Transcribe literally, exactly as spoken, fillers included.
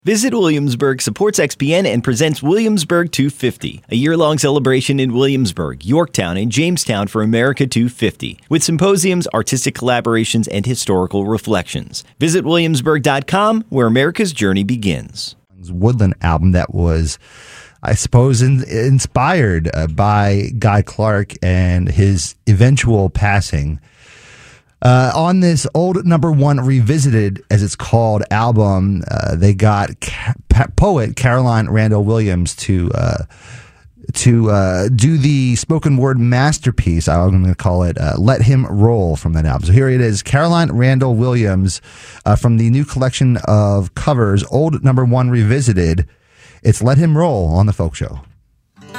Visit Williamsburg supports X P N and presents Williamsburg two fifty, a year-long celebration in Williamsburg, Yorktown, and Jamestown for America two fifty, with symposiums, artistic collaborations, and historical reflections. Visit williamsburg dot com, where America's journey begins. Woodland album that was, I suppose, in, inspired uh, by Guy Clark and his eventual passing. Uh, on this old number one revisited, as it's called, album, uh, they got ca- poet Caroline Randall Williams to uh, to uh, do the spoken word masterpiece. I'm going to call it uh, "Let Him Roll" from that album. So here it is, Caroline Randall Williams uh, from the new collection of covers, old number one revisited. It's "Let Him Roll" on the Folk Show.